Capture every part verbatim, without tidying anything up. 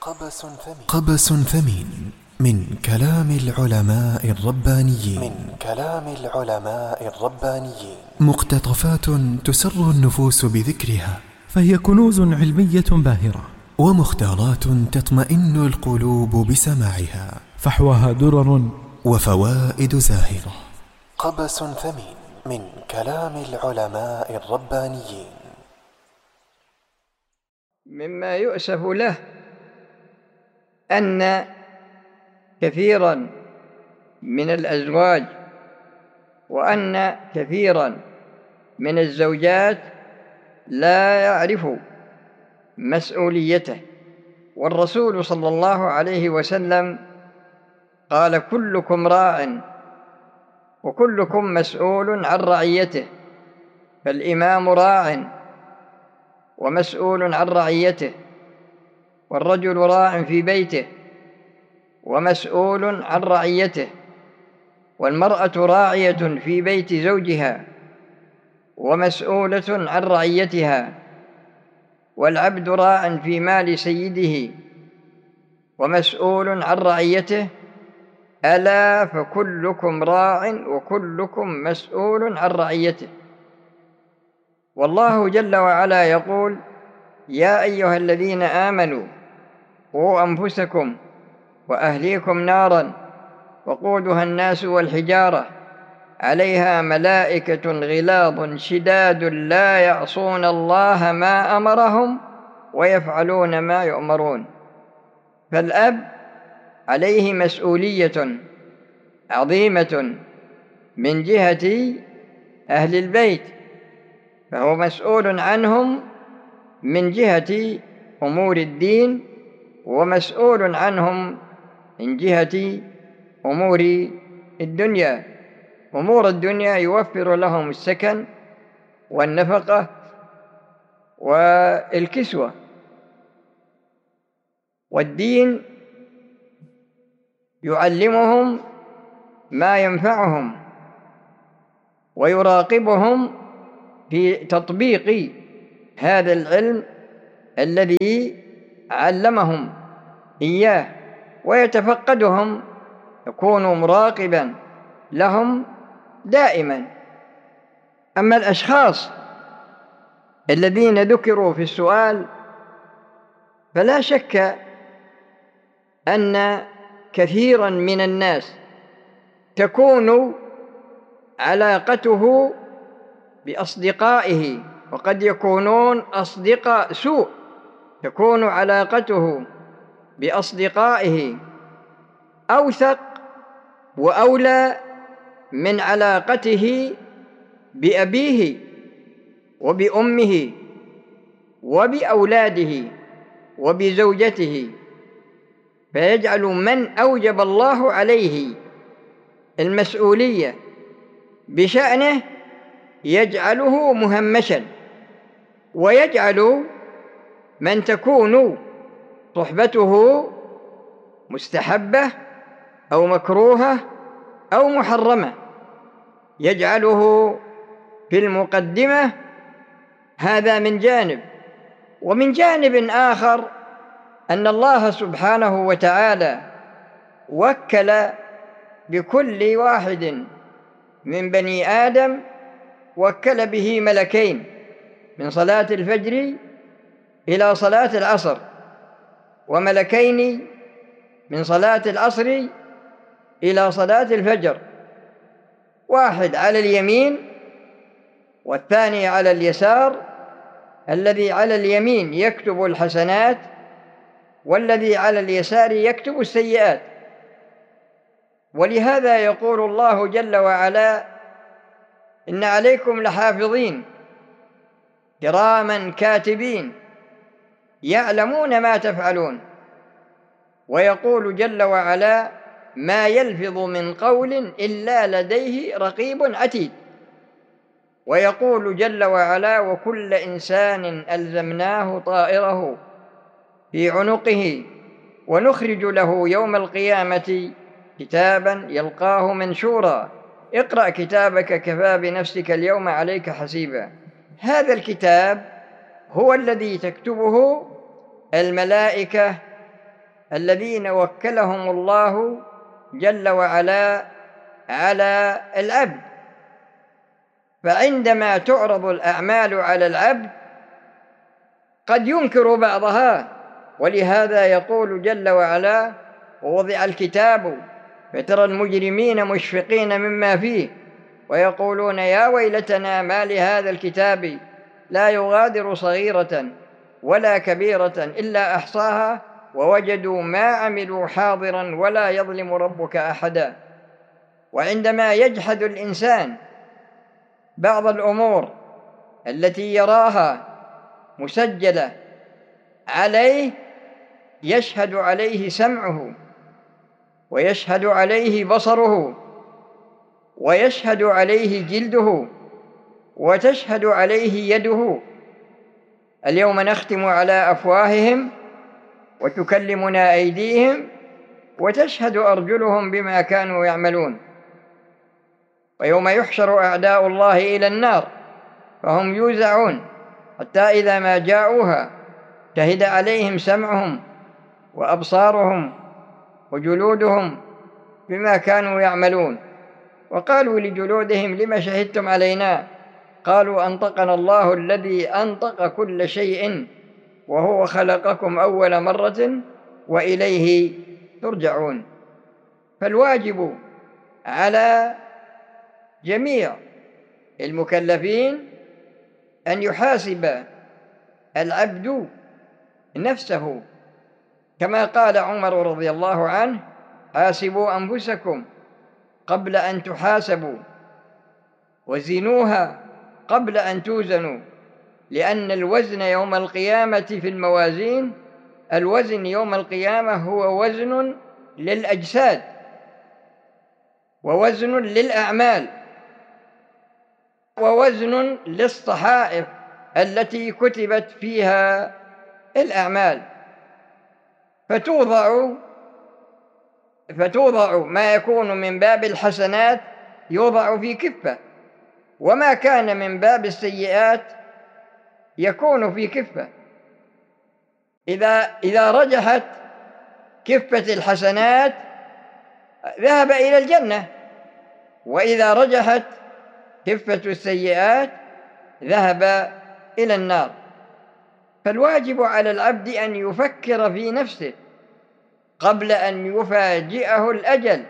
قبس ثمين, قبس ثمين من كلام العلماء الربانيين من كلام العلماء الربانيين مقتطفات تسر النفوس بذكرها، فهي كنوز علمية باهرة، ومختارات تطمئن القلوب بسماعها، فحواها درر وفوائد زاهرة. قبس ثمين من كلام العلماء الربانيين. مما يؤسف له أن كثيرا من الأزواج وأن كثيرا من الزوجات لا يعرف مسؤوليته، والرسول صلى الله عليه وسلم قال: كلكم راع وكلكم مسؤول عن رعيته، فالإمام راع ومسؤول عن رعيته، والرجل راع في بيته ومسؤول عن رعيته، والمرأة راعية في بيت زوجها ومسؤولة عن رعيتها، والعبد راع في مال سيده ومسؤول عن رعيته. ألا فكلكم راع وكلكم مسؤول عن رعيته. والله جل وعلا يقول: يا أيها الذين آمنوا قوا أنفسكم وأهليكم نارا وقودها الناس والحجارة عليها ملائكة غلاظ شداد لا يعصون الله ما أمرهم ويفعلون ما يؤمرون. فالأب عليه مسؤولية عظيمة من جهة أهل البيت، فهو مسؤول عنهم من جهة أمور الدين، ومسؤول عنهم من جهة أمور الدنيا. أمور الدنيا يوفر لهم السكن والنفقة والكسوة، والدين يعلمهم ما ينفعهم ويراقبهم في تطبيق هذا العلم الذي علمهم إياه، ويتفقدهم، يكون مراقبا لهم دائما. أما الأشخاص الذين ذكروا في السؤال فلا شك أن كثيرا من الناس تكون علاقته بأصدقائه، وقد يكونون أصدقاء سوء، تكون علاقته بأصدقائه أوثق وأولى من علاقته بأبيه وبأمه وبأولاده وبزوجته، فيجعل من أوجب الله عليه المسؤولية بشأنه يجعله مهمشا، ويجعل من تكون صحبته مستحبة أو مكروهة أو محرمة يجعله في المقدمة. هذا من جانب. ومن جانب آخر أن الله سبحانه وتعالى وكل بكل واحد من بني آدم وكل به ملكين، من صلاة الفجر إلى صلاة العصر، وملكين من صلاة العصر إلى صلاة الفجر، واحد على اليمين والثاني على اليسار. الذي على اليمين يكتب الحسنات، والذي على اليسار يكتب السيئات. ولهذا يقول الله جل وعلا: إن عليكم لحافظين كراما كاتبين يعلمون ما تفعلون. ويقول جل وعلا: ما يلفظ من قول إلا لديه رقيب عتيد. ويقول جل وعلا: وكل إنسان ألزمناه طائره في عنقه ونخرج له يوم القيامة كتابا يلقاه منشورا اقرأ كتابك كفى بنفسك اليوم عليك حسيبا. هذا الكتاب هو الذي تكتبه الملائكة الذين وكلهم الله جل وعلا على العبد. فعندما تعرض الأعمال على العبد قد ينكر بعضها، ولهذا يقول جل وعلا: ووضع الكتاب فترى المجرمين مشفقين مما فيه ويقولون يا ويلتنا ما لهذا الكتاب لا يغادر صغيرة ولا كبيرة إلا أحصاها ووجدوا ما عملوا حاضرا ولا يظلم ربك أحدا. وعندما يجحد الإنسان بعض الأمور التي يراها مسجلة عليه يشهد عليه سمعه ويشهد عليه بصره ويشهد عليه جلده وتشهد عليه يده. اليوم نختم على أفواههم وتكلمنا أيديهم وتشهد أرجلهم بما كانوا يعملون. ويوم يحشر أعداء الله إلى النار فهم يوزعون حتى إذا ما جاءوها شهد عليهم سمعهم وأبصارهم وجلودهم بما كانوا يعملون. وقالوا لجلودهم لما شهدتم علينا؟ قالوا أنطقنا الله الذي أنطق كل شيء وهو خلقكم أول مرة وإليه ترجعون. فالواجب على جميع المكلفين أن يحاسب العبد نفسه، كما قال عمر رضي الله عنه: حاسبوا أنفسكم قبل أن تحاسبوا وزنوها قبل أن توزنوا، لأن الوزن يوم القيامة في الموازين، الوزن يوم القيامة هو وزن للأجساد ووزن للأعمال ووزن للصحائف التي كتبت فيها الأعمال، فتوضع فتوضع ما يكون من باب الحسنات يوضع في كفة، وما كان من باب السيئات يكون في كفة. إذا إذا رجحت كفة الحسنات ذهب إلى الجنة، وإذا رجحت كفة السيئات ذهب إلى النار. فالواجب على العبد أن يفكر في نفسه قبل أن يفاجئه الأجل،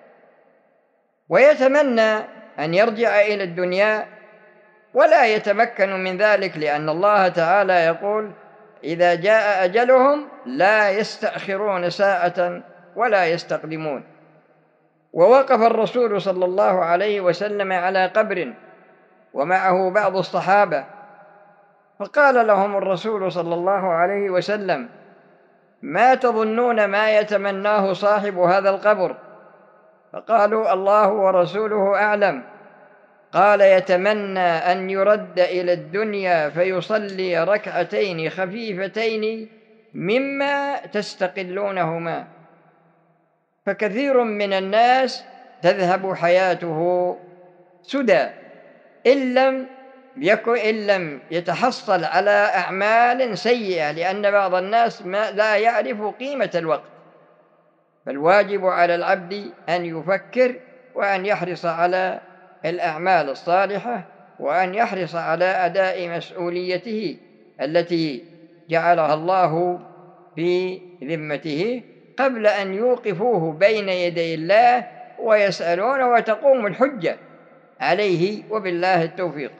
ويتمنى أن يرجع إلى الدنيا ولا يتمكن من ذلك، لأن الله تعالى يقول: إذا جاء أجلهم لا يستأخرون ساعة ولا يستقدمون. ووقف الرسول صلى الله عليه وسلم على قبر ومعه بعض الصحابة، فقال لهم الرسول صلى الله عليه وسلم: ما تظنون ما يتمناه صاحب هذا القبر؟ فقالوا: الله ورسوله أعلم. قال: يتمنى أن يرد إلى الدنيا فيصلي ركعتين خفيفتين مما تستقلونهما. فكثير من الناس تذهب حياته سدى إن لم يكن إن لم يتحصل على أعمال سيئة، لأن بعض الناس ما لا يعرف قيمة الوقت. فالواجب على العبد أن يفكر وأن يحرص على الأعمال الصالحة، وأن يحرص على أداء مسؤوليته التي جعلها الله في ذمته قبل أن يوقفوه بين يدي الله ويسألون وتقوم الحجة عليه. وبالله التوفيق.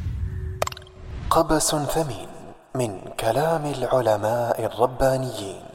قبس ثمين من كلام العلماء الربانيين.